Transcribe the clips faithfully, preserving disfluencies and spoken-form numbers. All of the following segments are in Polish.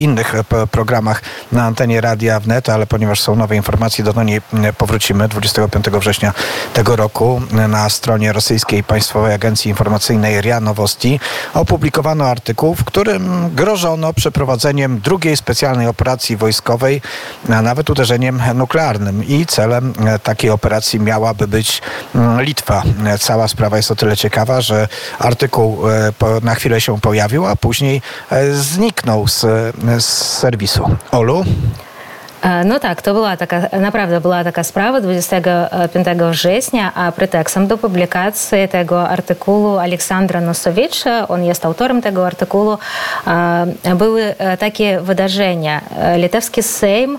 innych programach na antenie Radia Wnet, ale ponieważ są nowe informacje, do niej powrócimy. dwudziestego piątego września tego roku na stronie rosyjskiej Państwowej Agencji Informacyjnej R I A Nowosti opublikowano artykuł, w którym grożono przeprowadzeniem drugiej specjalnej operacji wojskowej, a nawet uderzeniem nuklearnym. I celem takiej operacji miałaby być Litwa. Cała sprawa jest o tyle ciekawa, że artykuł na chwilę się pojawił, a później zniknął z z serwisu. Olu? No tak, to była taka, naprawdę była taka sprawa dwudziestego piątego września, a pretekstem do publikacji tego artykułu Aleksandra Nosowicza, on jest autorem tego artykułu, były takie wydarzenia. Litewski Sejm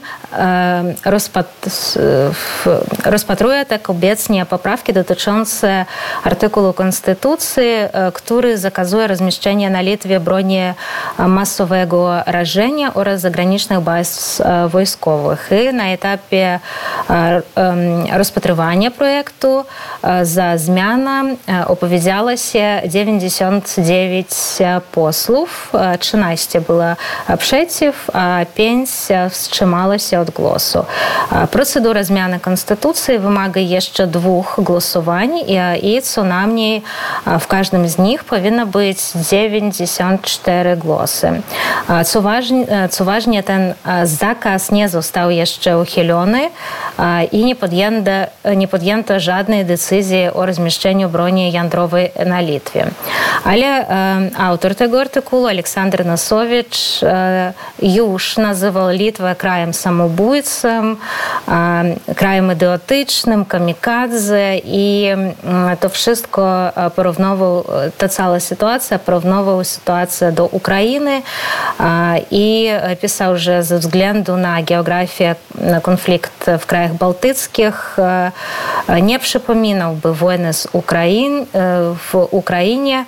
rozpatruje tak obecnie poprawki dotyczące artykułu Konstytucji, który zakazuje rozmieszczenia na Litwie broni masowego rażenia oraz zagranicznych baz wojskowych. I na etapie rozpatrywania projektu za zmianę opowiedziało się dziewięćdziesiąt dziewięć posłów, trzynaście było przeciw, a pięć wstrzymało się od głosu. Procedura zmiany konstytucji wymaga jeszcze dwóch głosowań i, i co najmniej w każdym z nich powinno być dziewięćdziesiąt cztery głosy. Co ważne, co ważne, ten zakaz nie został jeszcze uchylony i nie podjęto, nie podjęto żadnej decyzji o rozmieszczeniu broni jądrowej na Litwie. Ale autor tego artykułu, Aleksander Nosowicz, już nazywał Litwę krajem samobójcą, krajem idiotycznym, kamikadze i to wszystko porównywał, ta cała sytuacja porównywał sytuację do Ukrainy i pisał, że ze względu na geografię, na konflikt w krajach bałtyckich nie przypominałby wojny z Ukrain, w Ukrainie.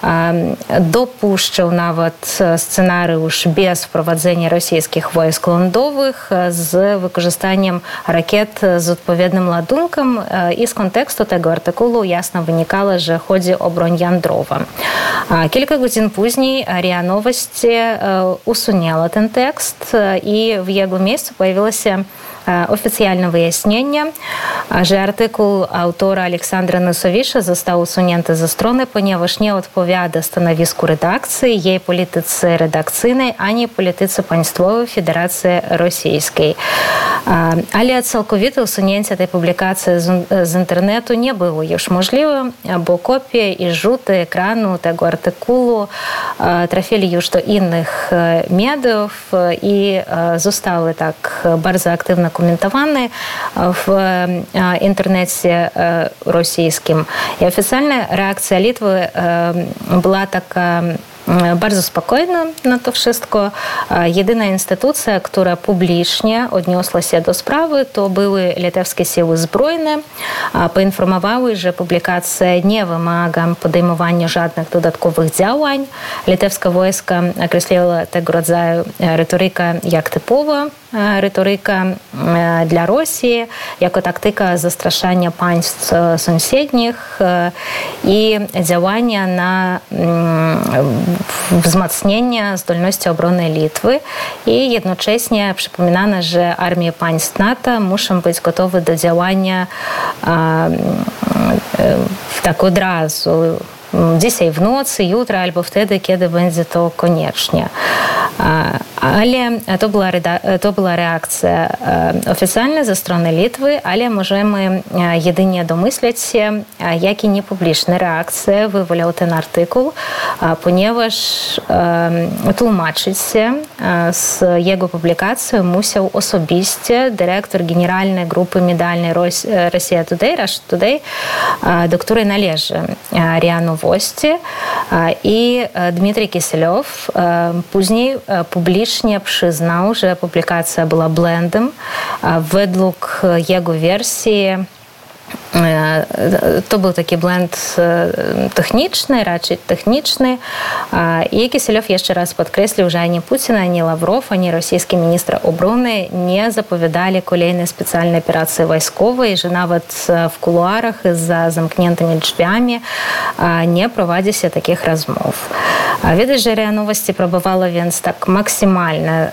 Dopuszczał nawet scenariusz bez wprowadzenia rosyjskich wojsk lądowych z wykorzystaniem rakiet z odpowiednim ładunkiem i z kontekstu tego artykułu jasno wynikało, że chodzi o broń jądrową. Kilka godzin później R I A Nowości usunęła ten tekst i w jego miejscu pojawiło się oficjalne wyjaśnienie, że artykuł autora Aleksandra Nosowicza został usunięty ze strony, ponieważ nie odpowiada stanowisku redakcji, jej polityce redakcyjnej, ani polityce państwowej Federacji Rosyjskiej. Ale całkowite usunięcie tej publikacji z, z internetu nie było już możliwe, bo kopie i rzuty ekranu tego artykułu trafili już do innych mediów i zostały tak bardzo aktywnie komentowane w internecie rosyjskim. I oficjalna reakcja Litwy była taka bardzo spokojna na to wszystko. Jedyna instytucja, która publicznie odniosła się do sprawy, to były litewskie siły zbrojne. Poinformowały, że publikacja nie wymaga podejmowania żadnych dodatkowych działań. Litewskie wojska określiło tego rodzaju retorykę jak typowa retoryka dla Rosji, jako taktyka zastraszania państw sąsiednich i działania na wzmocnienie zdolności obrony Litwy i jednocześnie przypominano, że armie państw NATO muszą być gotowe do działania tak od razu. Dzisiaj w nocy, jutro albo wtedy, kiedy będzie to koniecznie. Ale to była, to była reakcja oficjalna ze strony Litwy, ale możemy jedynie domyśleć się, jakie niepubliczne reakcje wywołał ten artykuł, ponieważ tłumaczyć się z jego publikacji musiał osobiście dyrektor Generalnej Grupy Medialnej Russia Today, Russia Today, do której należy R I A Nowości, i Dmitrij Kiselov później publicznie przyznał, że publikacja była błędem. Według jego wersji to był taki błęd techniczny, raczej techniczny. I Kiselow jeszcze raz podkreślił, że ani Putin, ani Lawrow, ani rosyjski minister obrony nie zapowiadali kolejnej specjalnej operacji wojskowej, że nawet w kuluarach za zamkniętymi drzwiami nie prowadzi się takich rozmów. Widać, że R I A Nowości próbowała więc tak maksymalnie